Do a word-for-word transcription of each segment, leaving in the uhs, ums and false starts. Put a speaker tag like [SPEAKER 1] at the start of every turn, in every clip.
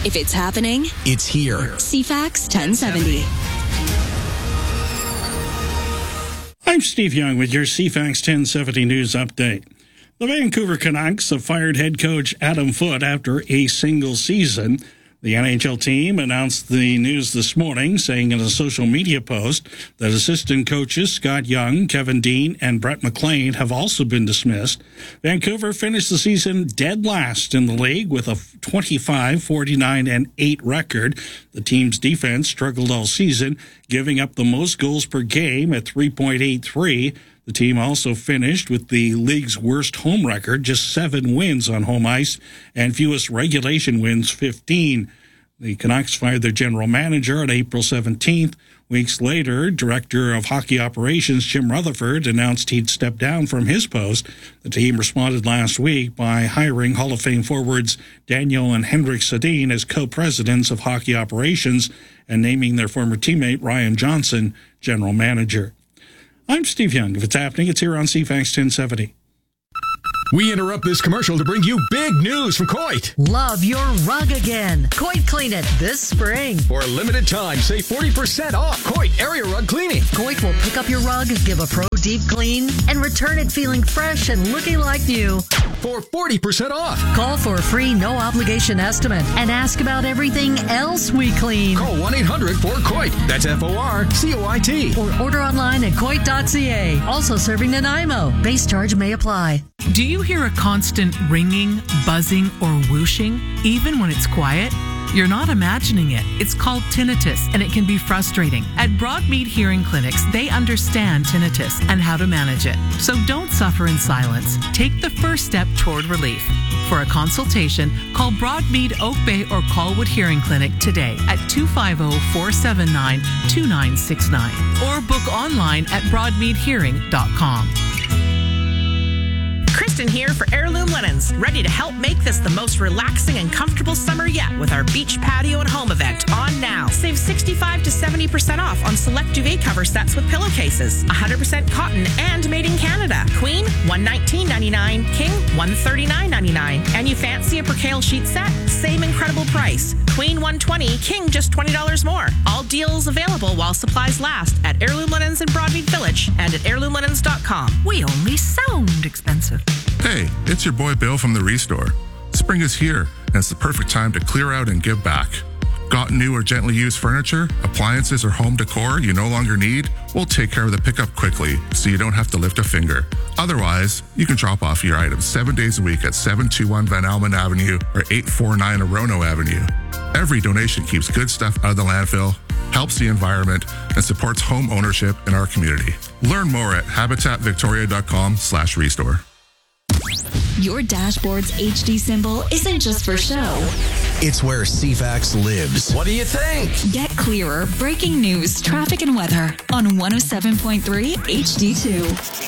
[SPEAKER 1] If it's happening,
[SPEAKER 2] it's here.
[SPEAKER 1] C FAX ten seventy.
[SPEAKER 3] I'm Steve Young with your C FAX ten seventy News Update. The Vancouver Canucks have fired head coach Adam Foote after a single season. The N H L team announced the news this morning, saying in a social media post that assistant coaches Scott Young, Kevin Dean, and Brett McLean have also been dismissed. Vancouver finished the season dead last in the league with a twenty-five, forty-nine, and eight record. The team's defense struggled all season, giving up the most goals per game at three point eight three. The team also finished with the league's worst home record, just seven wins on home ice, and fewest regulation wins, fifteen. The Canucks fired their general manager on April seventeenth. Weeks later, Director of Hockey Operations Jim Rutherford announced he'd step down from his post. The team responded last week by hiring Hall of Fame forwards Daniel and Henrik Sedin as co-presidents of Hockey Operations and naming their former teammate Ryan Johnson general manager. I'm Steve Young. If it's happening, it's here on C FAX ten seventy.
[SPEAKER 2] We interrupt this commercial to bring you big news from Coit.
[SPEAKER 4] Love your rug again. Coit Clean It this spring.
[SPEAKER 2] For a limited time, save forty percent off Coit Area Rug Cleaning.
[SPEAKER 4] Coit will pick up your rug, give a pro deep clean, and return it feeling fresh and looking like new.
[SPEAKER 2] For forty percent off.
[SPEAKER 4] Call for a free no-obligation estimate and ask about everything else we clean.
[SPEAKER 2] Call one eight hundred four Coit. That's F O R C O I T.
[SPEAKER 4] Or order online at coit dot c a. Also serving Nanaimo. Base charge may apply.
[SPEAKER 5] Do you hear a constant ringing, buzzing, or whooshing, even when it's quiet? You're not imagining it. It's called tinnitus, and it can be frustrating. At Broadmead Hearing Clinics, they understand tinnitus and how to manage it. So don't suffer in silence. Take the first step toward relief. For a consultation, call Broadmead Oak Bay or Colwood Hearing Clinic today at two five zero, four seven nine, two nine six nine or book online at broadmead hearing dot com.
[SPEAKER 6] Kristen here for Heirloom Linens, ready to help make this the most relaxing and comfortable summer yet with our beach patio and home event on now. Save sixty-five to seventy percent off on select duvet cover sets with pillowcases. one hundred percent cotton and made in Canada. Queen, one nineteen ninety-nine. King, one thirty-nine ninety-nine. And you fancy a percale sheet set? Same incredible price. Queen, one twenty. King, just twenty dollars more. All deals available while supplies last at Heirloom Linens in Broadmead Village and at heirloom linens dot com.
[SPEAKER 5] We only sound expensive.
[SPEAKER 7] Hey, it's your boy Bill from the Restore. Spring is here, and it's the perfect time to clear out and give back. Got new or gently used furniture, appliances, or home decor you no longer need? We'll take care of the pickup quickly so you don't have to lift a finger. Otherwise, you can drop off your items seven days a week at seven two one Van Almen Avenue or eight four nine Orono Avenue. Every donation keeps good stuff out of the landfill, helps the environment, and supports home ownership in our community. Learn more at habitat victoria dot com slash restore.
[SPEAKER 1] Your dashboard's H D symbol isn't just for show.
[SPEAKER 2] It's where C FAX lives. What do you think?
[SPEAKER 1] Get clearer breaking news, traffic, and weather on one oh seven point three H D two.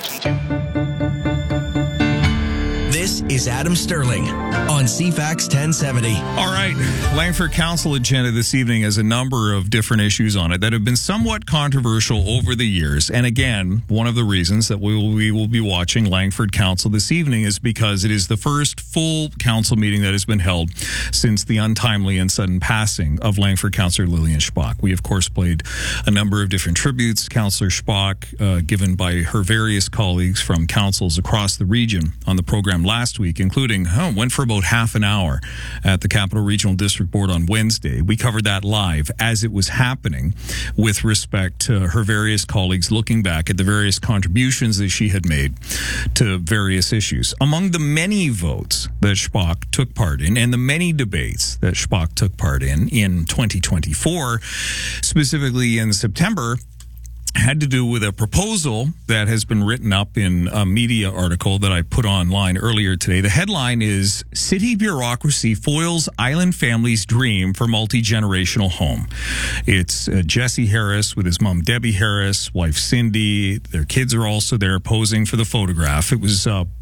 [SPEAKER 2] This is Adam Sterling on C FAX ten seventy.
[SPEAKER 8] All right. Langford Council agenda this evening has a number of different issues on it that have been somewhat controversial over the years. And again, one of the reasons that we will, we will be watching Langford Council this evening is because it is the first full council meeting that has been held since the untimely and sudden passing of Langford Councillor Lillian Spock. We, of course, played a number of different tributes. Councillor Spock, uh, given by her various colleagues from councils across the region on the program last week, including, oh, went for about half an hour at the Capital Regional District Board on Wednesday. We covered that live as it was happening with respect to her various colleagues looking back at the various contributions that she had made to various issues. Among the many votes that Spock took part in and the many debates that Spock took part in in twenty twenty-four, specifically in September, had to do with a proposal that has been written up in a media article that I put online earlier today. The headline is City Bureaucracy Foils Island Family's Dream for Multi-Generational Home. It's uh, Jesse Harris with his mom, Debbie Harris, wife Cindy. Their kids are also there posing for the photograph. It was uh,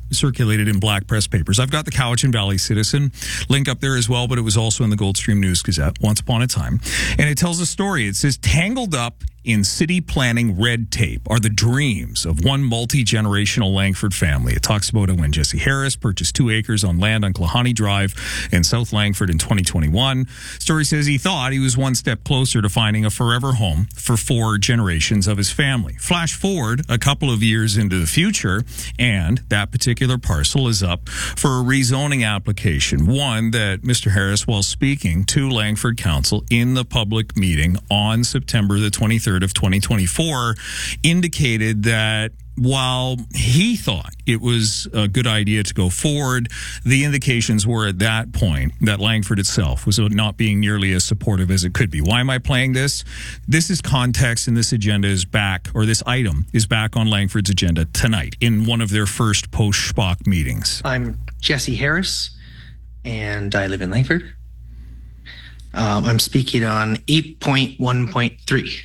[SPEAKER 8] circulated in black press papers. I've got the Cowichan Valley Citizen link up there as well, but it was also in the Goldstream News Gazette once upon a time. And it tells a story. It says, tangled up in city planning red tape are the dreams of one multi-generational Langford family. It talks about it when Jesse Harris purchased two acres on land on Klahani Drive in South Langford in twenty twenty-one. Story says he thought he was one step closer to finding a forever home for four generations of his family. Flash forward a couple of years into the future, and that particular parcel is up for a rezoning application, one that Mister Harris, while speaking to Langford Council in the public meeting on September the twenty-third of twenty twenty-four, indicated that while he thought it was a good idea to go forward, the indications were at that point that Langford itself was not being nearly as supportive as it could be. Why am I playing this? This is context, and this agenda is back, or this item is back on Langford's agenda tonight in one of their first post-Spock meetings.
[SPEAKER 9] I'm Jesse Harris, and I live in Langford. Um, I'm speaking on eight point one point three.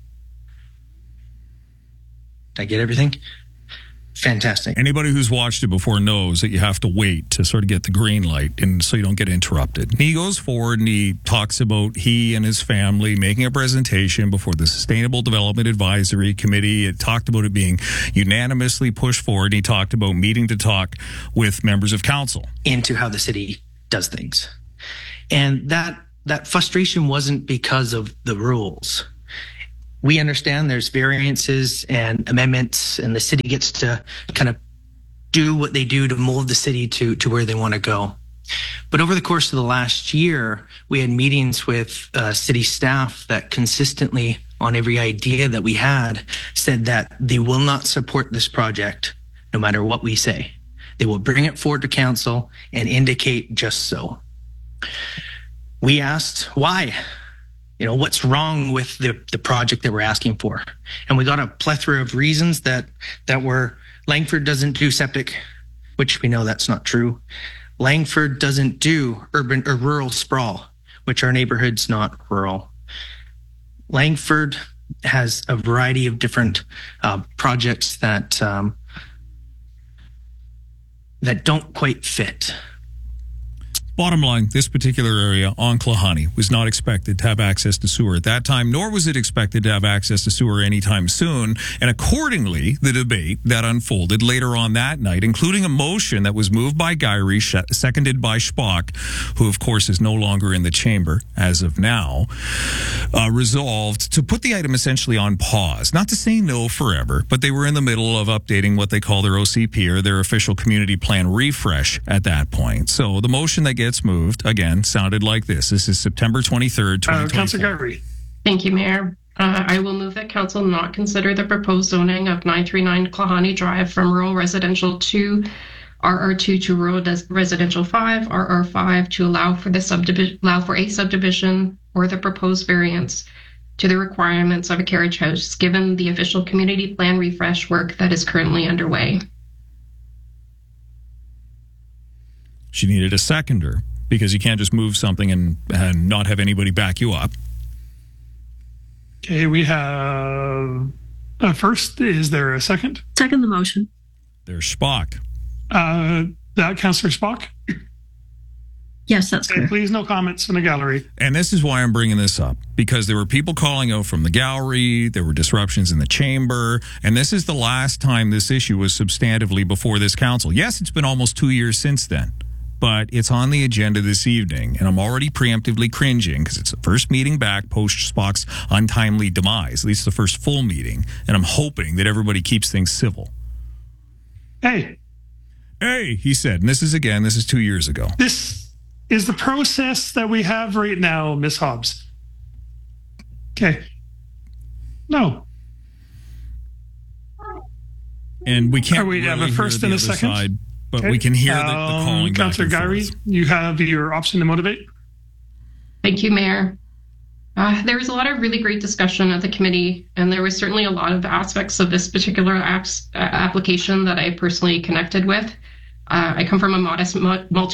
[SPEAKER 9] Did I get everything? Fantastic.
[SPEAKER 8] Anybody who's watched it before knows that you have to wait to sort of get the green light, and so you don't get interrupted. And he goes forward and he talks about he and his family making a presentation before the Sustainable Development Advisory Committee. It talked about it being unanimously pushed forward. He talked about meeting to talk with members of council
[SPEAKER 9] into how the city does things. And that that frustration wasn't because of the rules. We understand there's variances and amendments, and the city gets to kind of do what they do to mold the city to, to where they want to go. But over the course of the last year, we had meetings with uh, city staff that consistently, on every idea that we had, said that they will not support this project no matter what we say. They will bring it forward to council and indicate just so. We asked why. You know, what's wrong with the, the project that we're asking for? And we got a plethora of reasons that, that were Langford doesn't do septic, which we know that's not true. Langford doesn't do urban or rural sprawl, which our neighborhood's not rural. Langford has a variety of different uh, projects that um, that don't quite fit.
[SPEAKER 8] Bottom line, this particular area on Klahani was not expected to have access to sewer at that time, nor was it expected to have access to sewer anytime soon. And accordingly, the debate that unfolded later on that night, including a motion that was moved by Gyree, seconded by Spock, who of course is no longer in the chamber as of now, uh, resolved to put the item essentially on pause. Not to say no forever, but they were in the middle of updating what they call their O C P, or their official community plan refresh at that point. So the motion that gets moved, again, sounded like this. This is September twenty-third, twenty twenty-four. Uh,
[SPEAKER 3] Councillor Gyree.
[SPEAKER 10] Thank you, Mayor. Uh, I will move that council not consider the proposed zoning of nine thirty-nine Klahani Drive from rural residential to R R two to rural residential five, R R five to allow for the subdivision, allow for a subdivision or the proposed variance to the requirements of a carriage house, given the official community plan refresh work that is currently underway.
[SPEAKER 8] She needed a seconder, because you can't just move something and, and not have anybody back you up.
[SPEAKER 3] Okay, we have uh, first, is there a second?
[SPEAKER 11] Second the motion.
[SPEAKER 8] There's Spock.
[SPEAKER 3] Uh, that Councillor Spock?
[SPEAKER 11] Yes, that's
[SPEAKER 3] okay,
[SPEAKER 11] correct.
[SPEAKER 3] Please, no comments in the gallery.
[SPEAKER 8] And this is why I'm bringing this up, because there were people calling out from the gallery, there were disruptions in the chamber, and this is the last time this issue was substantively before this council. Yes, it's been almost two years since then, but it's on the agenda this evening, and I'm already preemptively cringing because it's the first meeting back post Spock's untimely demise, at least the first full meeting, and I'm hoping that everybody keeps things civil.
[SPEAKER 3] Hey.
[SPEAKER 8] Hey, he said, and this is again, this is two years ago.
[SPEAKER 3] This is the process that we have right now, Miss Hobbs. Okay. No.
[SPEAKER 8] And we can't
[SPEAKER 3] we
[SPEAKER 8] really
[SPEAKER 3] have a first
[SPEAKER 8] hear
[SPEAKER 3] and
[SPEAKER 8] the
[SPEAKER 3] a
[SPEAKER 8] other
[SPEAKER 3] second.
[SPEAKER 8] side, but
[SPEAKER 3] okay.
[SPEAKER 8] we can hear
[SPEAKER 3] um,
[SPEAKER 8] the, the calling
[SPEAKER 3] Councillor
[SPEAKER 8] back and
[SPEAKER 3] Gyree,
[SPEAKER 8] forth.
[SPEAKER 3] you have your option to motivate.
[SPEAKER 10] Thank you, Mayor. Uh, there was a lot of really great discussion at the committee, and there was certainly a lot of aspects of this particular apps, uh, application that I personally connected with. Uh, I come from a modest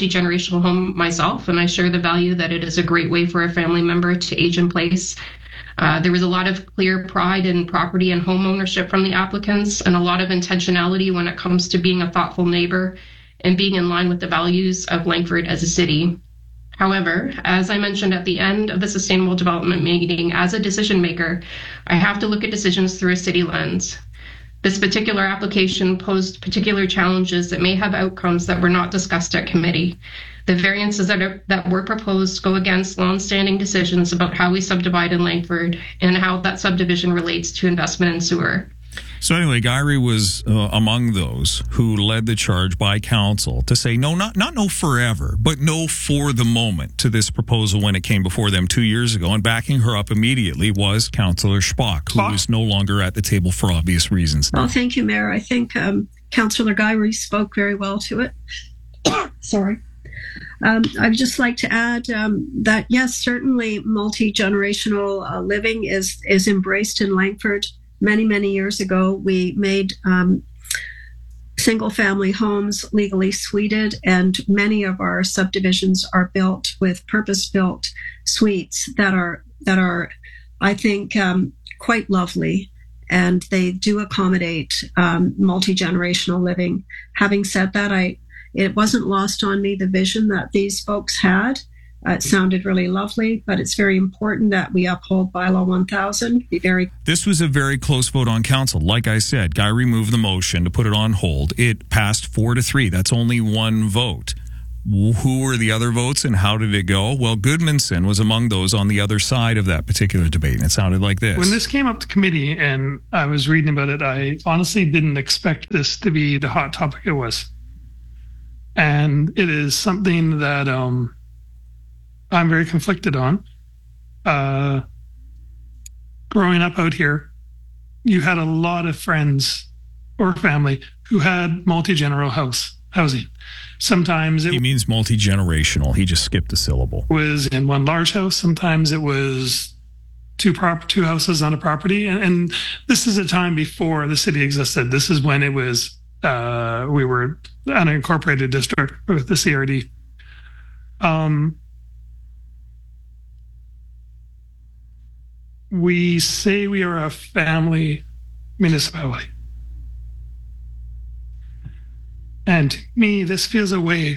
[SPEAKER 10] multi-generational home myself, and I share the value that it is a great way for a family member to age in place Uh, there was a lot of clear pride in property and home ownership from the applicants, and a lot of intentionality when it comes to being a thoughtful neighbor and being in line with the values of Langford as a city. However, as I mentioned at the end of the Sustainable Development meeting, as a decision maker, I have to look at decisions through a city lens. This particular application posed particular challenges that may have outcomes that were not discussed at committee. The variances that, are, that were proposed go against longstanding decisions about how we subdivide in Langford and how that subdivision relates to investment in sewer.
[SPEAKER 8] So anyway, Gyree was uh, among those who led the charge by council to say no, not not no forever, but no for the moment to this proposal when it came before them two years ago. And backing her up immediately was Councillor Spock, who Spock. is no longer at the table for obvious reasons.
[SPEAKER 11] Well, thank you, Mayor. I think um, Councillor Gyree spoke very well to it. Sorry. Um, I'd just like to add um, that, yes, certainly multi-generational uh, living is, is embraced in Langford. Many, many years ago, we made um, single-family homes legally suited, and many of our subdivisions are built with purpose-built suites that are, that are, I think, um, quite lovely, and they do accommodate um, multi-generational living. Having said that, I it wasn't lost on me the vision that these folks had. Uh, it sounded really lovely, but it's very important that we uphold Bylaw one thousand. Be very.
[SPEAKER 8] This was a very close vote on council. Like I said, Gyree moved the motion to put it on hold. It passed four to three. That's only one vote. Who were the other votes and how did it go? Well, Goodmanson was among those on the other side of that particular debate, and it sounded like this.
[SPEAKER 12] When this came up to committee and I was reading about it, I honestly didn't expect this to be the hot topic it was. And it is something that um, I'm very conflicted on. Uh, growing up out here, you had a lot of friends or family who had multi-general house housing. Sometimes it
[SPEAKER 8] he means multi-generational. He just skipped a syllable.
[SPEAKER 12] Was in one large house. Sometimes it was two prop two houses on a property. And, and this is a time before the city existed. This is when it was uh, we were an unincorporated district with the C R D. Um, we say we are a family municipality. And to me, this feels a way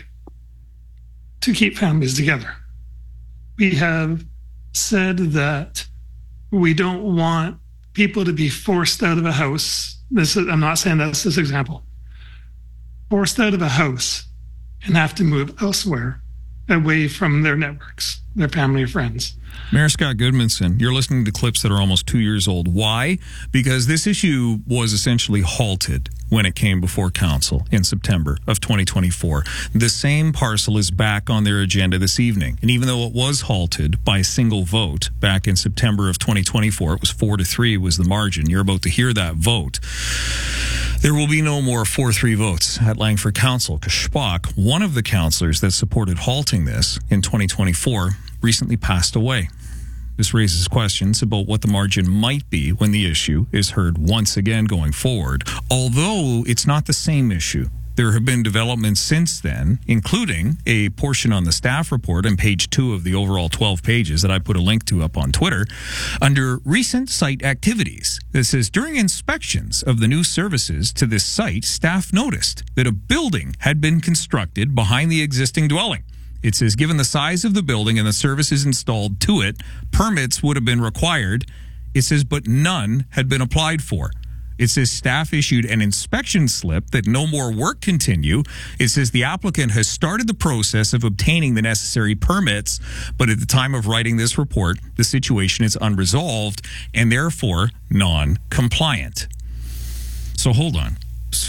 [SPEAKER 12] to keep families together. We have said that we don't want people to be forced out of a house. This is, I'm not saying that's this example. Forced out of a house and have to move elsewhere, away from their networks, their family or friends.
[SPEAKER 8] Mayor Scott Goodmanson, you're listening to clips that are almost two years old. Why? Because this issue was essentially halted when it came before council in September of twenty twenty-four. The same parcel is back on their agenda this evening. And even though it was halted by a single vote back in September of twenty twenty-four, it was four to three was the margin. You're about to hear that vote. There will be no more four three votes at Langford Council because Spock, one of the councillors that supported halting this in twenty twenty-four, recently passed away. This raises questions about what the margin might be when the issue is heard once again going forward, although it's not the same issue. There have been developments since then, including a portion on the staff report on page two of the overall twelve pages that I put a link to up on Twitter, under recent site activities. That says, during inspections of the new services to this site, staff noticed that a building had been constructed behind the existing dwelling. It says, given the size of the building and the services installed to it, permits would have been required. It says, but none had been applied for. It says staff issued an inspection slip that no more work continue. It says the applicant has started the process of obtaining the necessary permits, but at the time of writing this report, the situation is unresolved and therefore non-compliant. So hold on.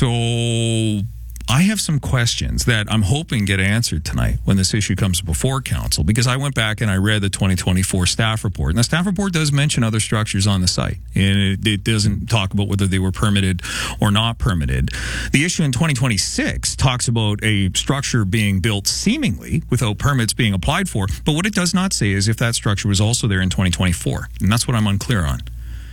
[SPEAKER 8] So I have some questions that I'm hoping get answered tonight when this issue comes before council, because I went back and I read the twenty twenty-four staff report. And the staff report does mention other structures on the site, and it, it doesn't talk about whether they were permitted or not permitted. The issue in twenty twenty-six talks about a structure being built seemingly without permits being applied for, but what it does not say is if that structure was also there in twenty twenty-four, and that's what I'm unclear on.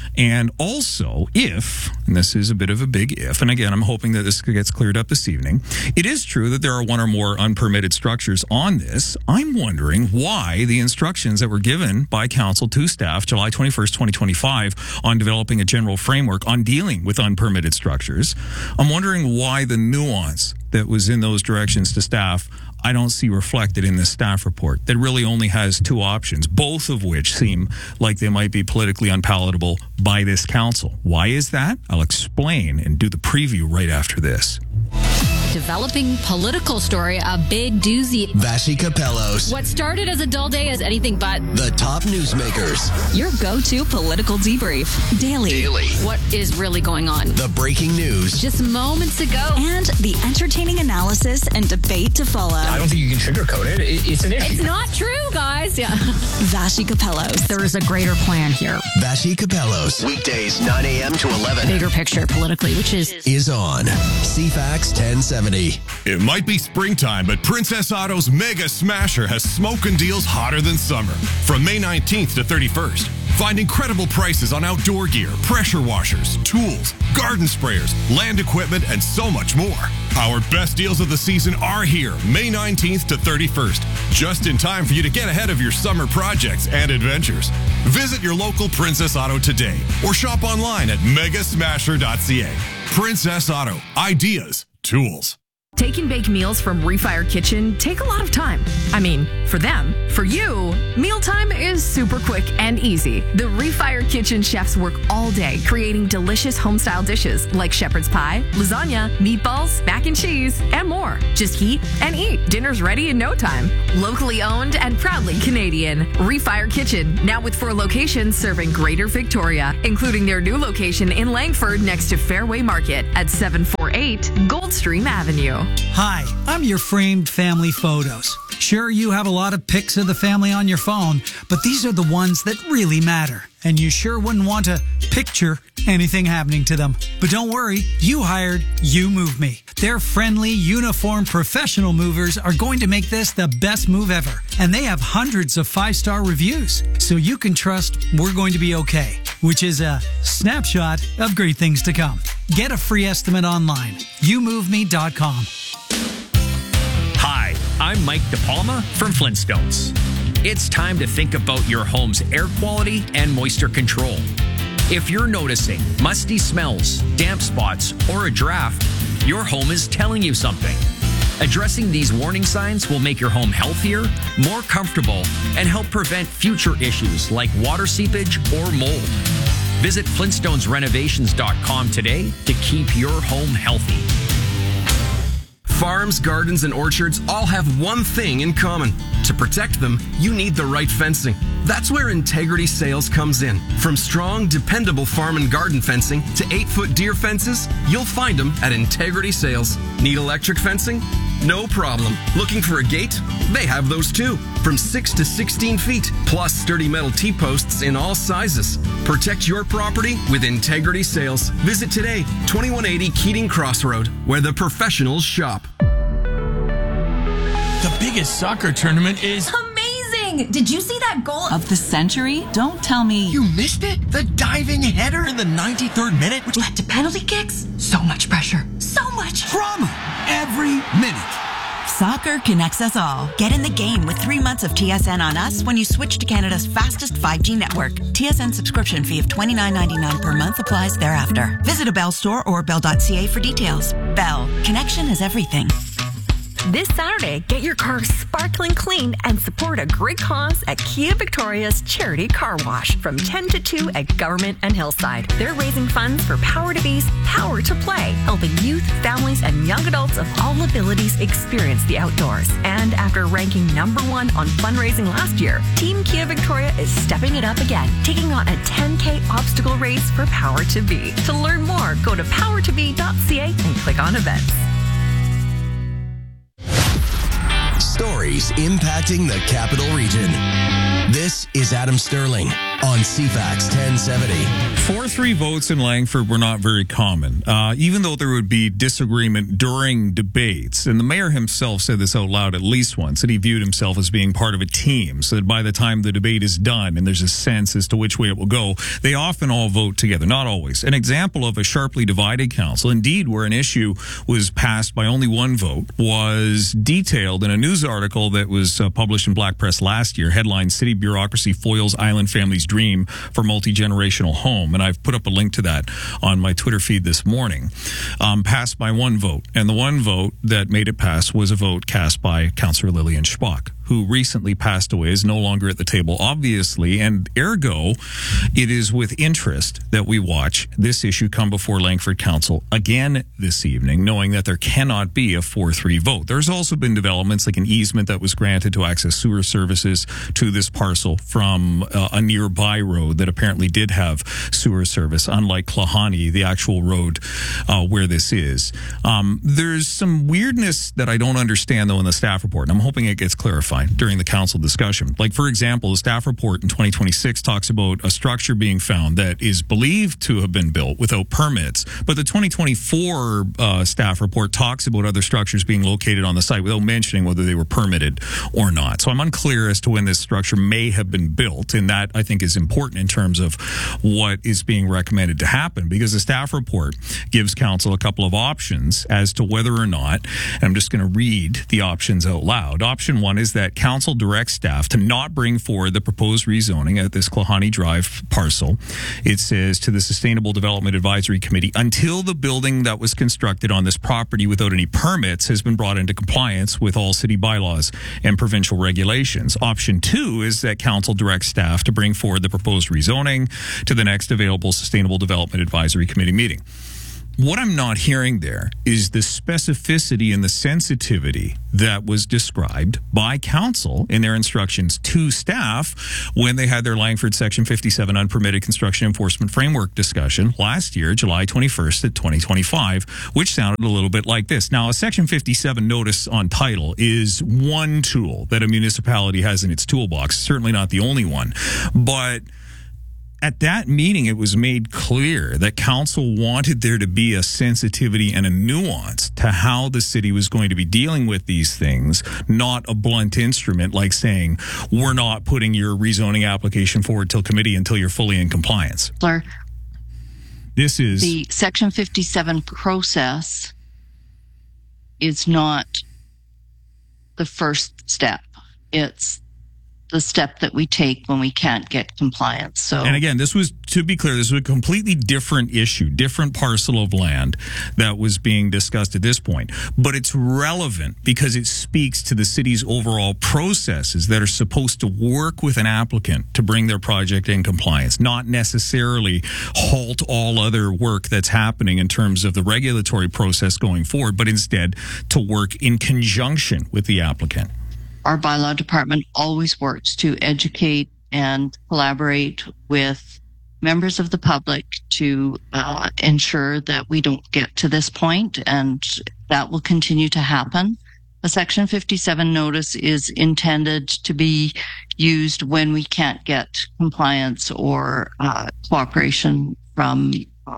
[SPEAKER 8] And also, if, and this is a bit of a big if, and again, I'm hoping that this gets cleared up this evening, it is true that there are one or more unpermitted structures on this. I'm wondering why the instructions that were given by council to staff July twenty-first, twenty twenty-five on developing a general framework on dealing with unpermitted structures, I'm wondering why the nuance that was in those directions to staff I don't see reflected in this staff report that really only has two options, both of which seem like they might be politically unpalatable by this council. Why is that? I'll explain and do the preview right after this.
[SPEAKER 13] Developing political story, a big doozy.
[SPEAKER 2] Vassy Capellos.
[SPEAKER 13] What started as a dull day is anything but
[SPEAKER 2] the top newsmakers.
[SPEAKER 1] Your go-to political debrief. Daily.
[SPEAKER 2] Daily.
[SPEAKER 13] What is really going on?
[SPEAKER 2] The breaking news.
[SPEAKER 13] Just moments ago.
[SPEAKER 1] And the entertaining analysis and debate to follow.
[SPEAKER 14] I don't think you can sugarcoat it. It's an issue.
[SPEAKER 13] It's not true, guys. Yeah.
[SPEAKER 1] Vassy Capellos.
[SPEAKER 13] There is a greater plan here.
[SPEAKER 2] Vassy Capellos. Weekdays nine a.m. to eleven.
[SPEAKER 13] Bigger picture politically, which is...
[SPEAKER 2] Is on C FAX ten seventy.
[SPEAKER 15] It might be springtime, but Princess Auto's Mega Smasher has smoking deals hotter than summer. From May nineteenth to thirty-first, find incredible prices on outdoor gear, pressure washers, tools, garden sprayers, land equipment, and so much more. Our best deals of the season are here, May nineteenth to thirty-first, just in time for you to get ahead of your summer projects and adventures. Visit your local Princess Auto today or shop online at mega smasher dot c a. Princess Auto. Ideas. Tools.
[SPEAKER 16] Take and bake meals from Refire Kitchen take a lot of time. I mean, for them. For you, mealtime is super quick and easy. The Refire Kitchen chefs work all day creating delicious home-style dishes like shepherd's pie, lasagna, meatballs, mac and cheese, and more. Just heat and eat. Dinner's ready in no time. Locally owned and proudly Canadian. Refire Kitchen, now with four locations serving Greater Victoria, including their new location in Langford next to Fairway Market at seven forty-eight Goldstream Avenue.
[SPEAKER 17] Hi, I'm your framed family photos. Sure, you have a lot of pics of the family on your phone, but these are the ones that really matter. And you sure wouldn't want to picture anything happening to them. But don't worry, you hired You Move Me. Their friendly, uniformed, professional movers are going to make this the best move ever. And they have hundreds of five-star reviews, so you can trust we're going to be okay, which is a snapshot of great things to come. Get a free estimate online, you move me dot com.
[SPEAKER 18] Hi, I'm Mike DePalma from Flintstones. It's time to think about your home's air quality and moisture control. If you're noticing musty smells, damp spots, or a draft, your home is telling you something. Addressing these warning signs will make your home healthier, more comfortable, and help prevent future issues like water seepage or mold. Visit flintstones renovations dot com today to keep your home healthy.
[SPEAKER 19] Farms, gardens, and orchards all have one thing in common. To protect them, you need the right fencing. That's where Integrity Sales comes in. From strong, dependable farm and garden fencing to eight-foot deer fences, you'll find them at Integrity Sales. Need electric fencing? No problem. Looking for a gate? They have those too. From six to sixteen feet, plus sturdy metal T-posts in all sizes. Protect your property with Integrity Sales. Visit today, twenty-one eighty Keating Crossroad, where the professionals shop.
[SPEAKER 20] The biggest soccer tournament is
[SPEAKER 21] amazing! Did you see that goal of the century? Don't tell me
[SPEAKER 20] You missed it? The diving header in the ninety-third minute, which
[SPEAKER 21] led to penalty kicks? So much pressure. So much
[SPEAKER 20] drama every minute.
[SPEAKER 22] Soccer connects us all. Get in the game with three months of T S N on us when you switch to Canada's fastest five G network. T S N subscription fee of twenty-nine ninety-nine per month applies thereafter. Visit a Bell store or bell dot c a for details. Bell. Connection is everything.
[SPEAKER 23] This Saturday, get your car sparkling clean and support a great cause at Kia Victoria's Charity Car Wash from ten to two at Government and Hillside. They're raising funds for Power to Be's Power to Play, helping youth, families, and young adults of all abilities experience the outdoors. And after ranking number one on fundraising last year, Team Kia Victoria is stepping it up again, taking on a ten K obstacle race for Power to Be. To learn more, go to power to be dot c a and click on events.
[SPEAKER 2] Stories impacting the Capital Region. This is Adam Sterling on C FAX ten seventy.
[SPEAKER 8] four three votes in Langford were not very common, uh, even though there would be disagreement during debates. And the mayor himself said this out loud at least once, that he viewed himself as being part of a team, so that by the time the debate is done and there's a sense as to which way it will go, they often all vote together. Not always. An example of a sharply divided council, indeed, where an issue was passed by only one vote, was detailed in a news article that was uh, published in Black Press last year, headline City Bureaucracy Foils Island Family's Dream for Multi-Generational Home. And I've put up a link to that on my Twitter feed this morning. Um, passed by one vote. And the one vote that made it pass was a vote cast by Councillor Lillian Schbach, who recently passed away, is no longer at the table, obviously, and ergo, it is with interest that we watch this issue come before Langford Council again this evening, knowing that there cannot be a four three vote. There's also been developments like an easement that was granted to access sewer services to this parcel from uh, a nearby road that apparently did have sewer service, unlike Klahani, the actual road uh, where this is. Um, there's some weirdness that I don't understand, though, in the staff report, and I'm hoping it gets clarified during the council discussion. Like, for example, the staff report in twenty twenty-six talks about a structure being found that is believed to have been built without permits, but the twenty twenty-four uh, staff report talks about other structures being located on the site without mentioning whether they were permitted or not. So I'm unclear as to when this structure may have been built, and that, I think, is important in terms of what is being recommended to happen, because the staff report gives council a couple of options as to whether or not, and I'm just going to read the options out loud. Option one is that council directs staff to not bring forward the proposed rezoning at this Klahani Drive parcel. It says to the Sustainable Development Advisory Committee until the building that was constructed on this property without any permits has been brought into compliance with all city bylaws and provincial regulations. Option two is that council directs staff to bring forward the proposed rezoning to the next available Sustainable Development Advisory Committee meeting. What I'm not hearing there is the specificity and the sensitivity that was described by council in their instructions to staff when they had their Langford Section fifty-seven Unpermitted Construction Enforcement Framework discussion last year, July twenty-first of twenty twenty-five, which sounded a little bit like this. Now, a Section fifty-seven notice on title is one tool that a municipality has in its toolbox, certainly not the only one, but at that meeting, it was made clear that council wanted there to be a sensitivity and a nuance to how the city was going to be dealing with these things, not a blunt instrument like saying, we're not putting your rezoning application forward till committee until you're fully in compliance.
[SPEAKER 4] Blair,
[SPEAKER 8] this is...
[SPEAKER 4] the Section fifty-seven process is not the first step. It's the step that we take when we can't get compliance. So,
[SPEAKER 8] and again, this was, to be clear, this was a completely different issue, different parcel of land that was being discussed at this point. But it's relevant because it speaks to the city's overall processes that are supposed to work with an applicant to bring their project in compliance, not necessarily halt all other work that's happening in terms of the regulatory process going forward, but instead to work in conjunction with the applicant.
[SPEAKER 4] Our bylaw department always works to educate and collaborate with members of the public to uh, ensure that we don't get to this point, and that will continue to happen. A Section fifty-seven notice is intended to be used when we can't get compliance or uh, cooperation from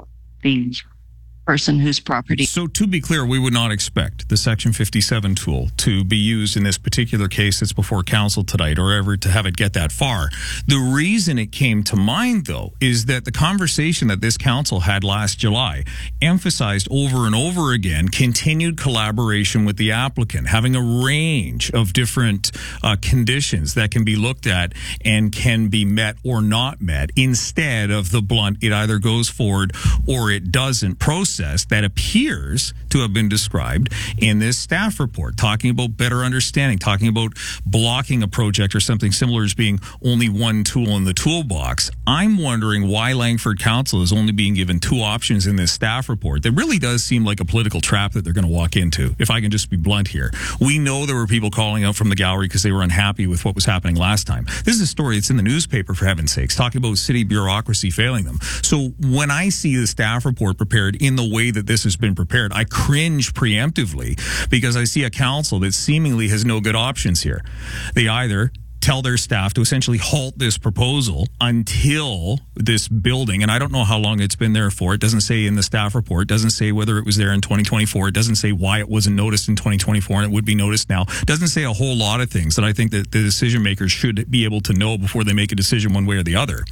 [SPEAKER 4] the person whose property.
[SPEAKER 8] So to be clear, we would not expect the Section fifty-seven tool to be used in this particular case that's before council tonight, or ever to have it get that far. The reason it came to mind, though, is that the conversation that this council had last July emphasized over and over again continued collaboration with the applicant, having a range of different uh, conditions that can be looked at and can be met or not met, instead of the blunt, it either goes forward or it doesn't process that appears to have been described in this staff report, talking about better understanding, talking about blocking a project or something similar as being only one tool in the toolbox. I'm wondering why Langford Council is only being given two options in this staff report. That really does seem like a political trap that they're going to walk into, if I can just be blunt here. We know there were people calling out from the gallery because they were unhappy with what was happening last time. This is a story that's in the newspaper, for heaven's sakes, talking about city bureaucracy failing them. So when I see the staff report prepared in the way that this has been prepared, I cringe preemptively because I see a council that seemingly has no good options here. They either tell their staff to essentially halt this proposal until this building, and I don't know how long it's been there for. It doesn't say in the staff report. It doesn't say whether it was there in twenty twenty-four. It doesn't say why it wasn't noticed in twenty twenty-four and it would be noticed now. It doesn't say a whole lot of things that I think that the decision makers should be able to know before they make a decision one way or the other,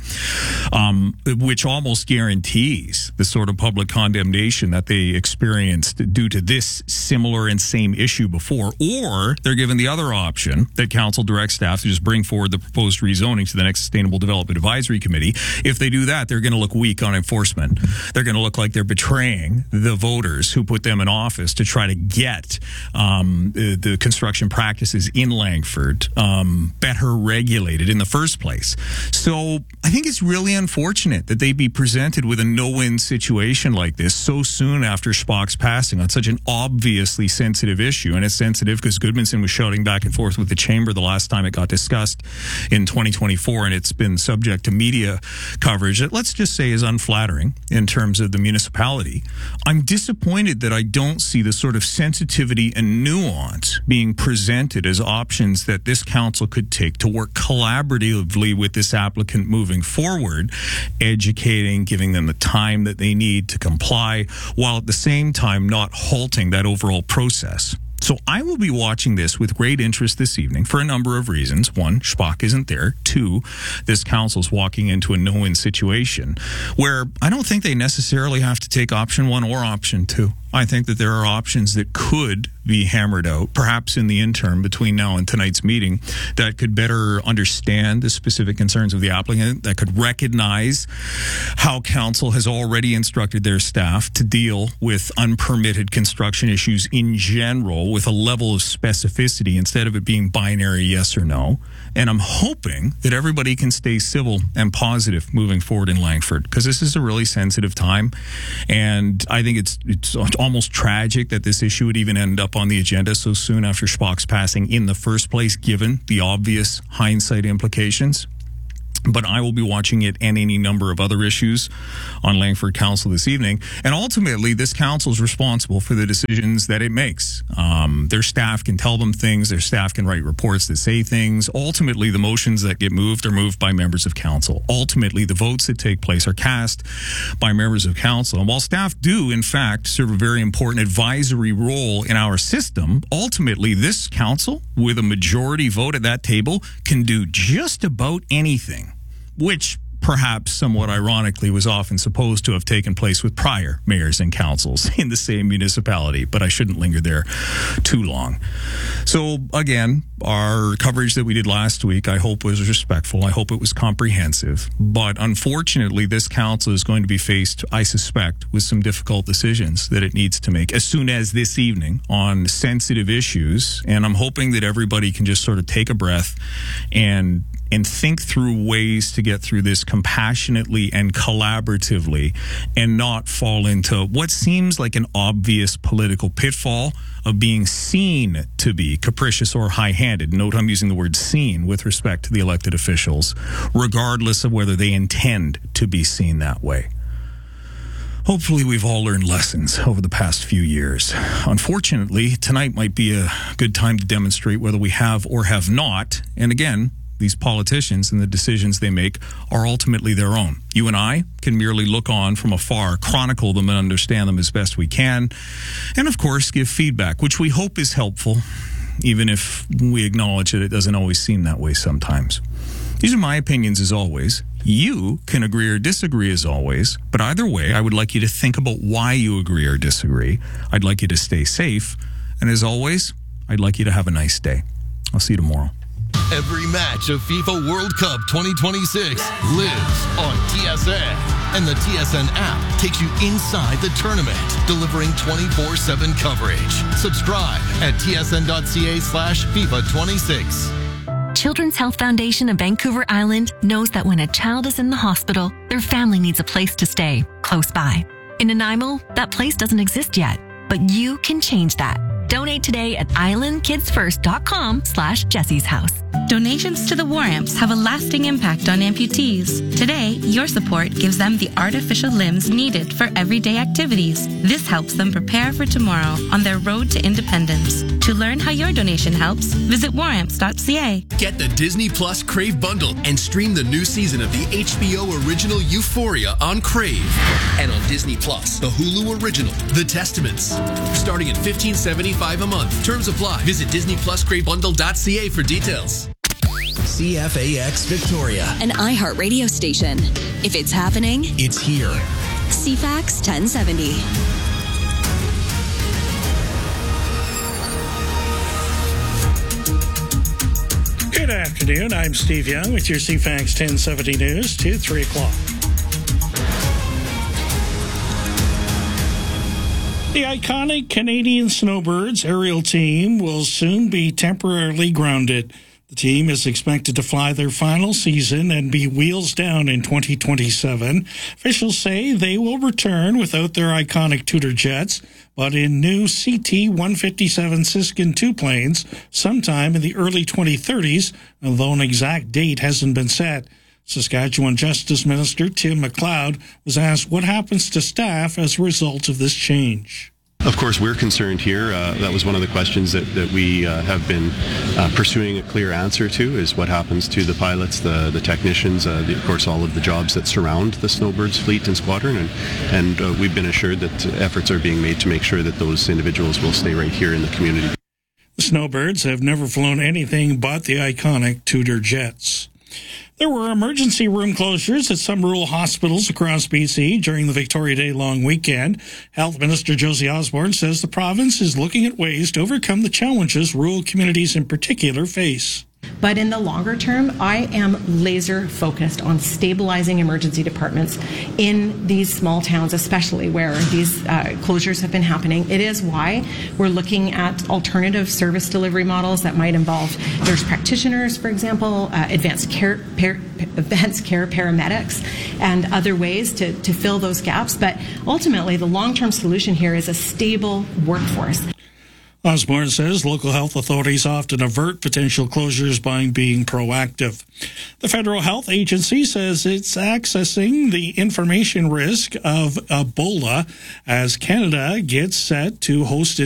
[SPEAKER 8] um, which almost guarantees the sort of public condemnation that they experienced due to this similar and same issue before. Or they're given the other option that council directs staff to just bring forward the proposed rezoning to the next Sustainable Development Advisory Committee. If they do that, they're going to look weak on enforcement. They're going to look like they're betraying the voters who put them in office to try to get um, the, the construction practices in Langford um, better regulated in the first place. So I think it's really unfortunate that they be presented with a no-win situation like this so soon after Spock's passing on such an obviously sensitive issue. And it's sensitive because Goodmanson was shouting back and forth with the chamber the last time it got discussed in twenty twenty-four, and it's been subject to media coverage that, let's just say, is unflattering in terms of the municipality. I'm disappointed that I don't see the sort of sensitivity and nuance being presented as options that this council could take to work collaboratively with this applicant moving forward, educating, giving them the time that they need to comply, while at the same time not halting that overall process. So I will be watching this with great interest this evening for a number of reasons. One, Spock isn't there. Two, this council's walking into a no-win situation where I don't think they necessarily have to take option one or option two. I think that there are options that could be hammered out, perhaps in the interim between now and tonight's meeting, that could better understand the specific concerns of the applicant, that could recognize how council has already instructed their staff to deal with unpermitted construction issues in general with a level of specificity instead of it being binary yes or no. And I'm hoping that everybody can stay civil and positive moving forward in Langford, because this is a really sensitive time. And I think it's it's almost tragic that this issue would even end up on the agenda so soon after Spock's passing in the first place, given the obvious hindsight implications. But I will be watching it and any number of other issues on Langford Council this evening. And ultimately, this council is responsible for the decisions that it makes. Um, their staff can tell them things. Their staff can write reports that say things. Ultimately, the motions that get moved are moved by members of council. Ultimately, the votes that take place are cast by members of council. And while staff do, in fact, serve a very important advisory role in our system, ultimately, this council, with a majority vote at that table, can do just about anything, which perhaps somewhat ironically was often supposed to have taken place with prior mayors and councils in the same municipality, but I shouldn't linger there too long. So again, our coverage that we did last week, I hope was respectful. I hope it was comprehensive, but unfortunately this council is going to be faced, I suspect, with some difficult decisions that it needs to make as soon as this evening on sensitive issues. And I'm hoping that everybody can just sort of take a breath and and think through ways to get through this compassionately and collaboratively and not fall into what seems like an obvious political pitfall of being seen to be capricious or high-handed. Note I'm using the word seen with respect to the elected officials, regardless of whether they intend to be seen that way. Hopefully we've all learned lessons over the past few years. Unfortunately, tonight might be a good time to demonstrate whether we have or have not. And again, these politicians and the decisions they make are ultimately their own. You and I can merely look on from afar, chronicle them and understand them as best we can, and of course give feedback, which we hope is helpful, even if we acknowledge that it doesn't always seem that way sometimes. These are my opinions as always. You can agree or disagree as always, but either way, I would like you to think about why you agree or disagree. I'd like you to stay safe, and as always, I'd like you to have a nice day. I'll see you tomorrow.
[SPEAKER 5] Every match of FIFA World Cup twenty twenty-six lives on T S N. And the T S N app takes you inside the tournament, delivering twenty-four seven coverage. Subscribe at tsn.ca slash FIFA 26.
[SPEAKER 23] Children's Health Foundation of Vancouver Island knows that when a child is in the hospital, their family needs a place to stay close by. In Nanaimo, that place doesn't exist yet, but you can change that. Donate today at islandkidsfirst.com slash Jessie's house.
[SPEAKER 6] Donations to the War Amps have a lasting impact on amputees. Today, your support gives them the artificial limbs needed for everyday activities. This helps them prepare for tomorrow on their road to independence. To learn how your donation helps, visit war amps dot c a.
[SPEAKER 5] Get the Disney Plus Crave bundle and stream the new season of the H B O original Euphoria on Crave. And on Disney Plus, the Hulu original, The Testaments. Starting at fifteen seventy-five a month. Terms apply. Visit disney plus crave bundle dot c a for details.
[SPEAKER 2] C F A X Victoria,
[SPEAKER 1] an iHeart radio station. If it's happening,
[SPEAKER 2] it's here.
[SPEAKER 1] C FAX ten seventy.
[SPEAKER 3] Good afternoon. I'm Steve Young with your C FAX ten seventy news to three o'clock. The iconic Canadian Snowbirds aerial team will soon be temporarily grounded. The team is expected to fly their final season and be wheels down in twenty twenty-seven. Officials say they will return without their iconic Tudor jets, but in new C T one fifty-seven Siskin two planes sometime in the early twenty thirties, although an exact date hasn't been set. Saskatchewan Justice Minister Tim McLeod was asked what happens to staff as a result of this change.
[SPEAKER 7] Of course, we're concerned here. Uh, that was one of the questions that, that we uh, have been uh, pursuing a clear answer to, is what happens to the pilots, the, the technicians, uh, the, of course, all of the jobs that surround the Snowbirds fleet and squadron. And, and uh, we've been assured that efforts are being made to make sure that those individuals will stay right here in the community.
[SPEAKER 3] The Snowbirds have never flown anything but the iconic Tudor jets. There were emergency room closures at some rural hospitals across B C during the Victoria Day long weekend. Health Minister Josie Osborne says the province is looking at ways to overcome the challenges rural communities in particular face.
[SPEAKER 9] But in the longer term, I am laser focused on stabilizing emergency departments in these small towns, especially where these uh, closures have been happening. It is why we're looking at alternative service delivery models that might involve nurse practitioners, for example, uh, advanced care, par- advanced care paramedics, and other ways to, to fill those gaps. But ultimately, the long-term solution here is a stable workforce.
[SPEAKER 3] Osborne says local health authorities often avert potential closures by being proactive. The Federal Health Agency says it's accessing the information risk of Ebola as Canada gets set to host